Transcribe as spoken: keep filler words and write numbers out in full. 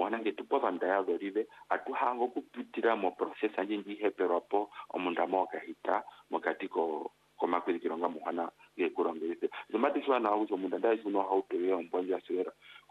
mwana ngetupo vandaya dorive atuhango kupitira mo process anje ndiheperapo omundu amokahita mokatiko komakwirikiro nga muhana ngekurongeze zomati shwana uzo mundu ndaye kuno haupewe ombonja swera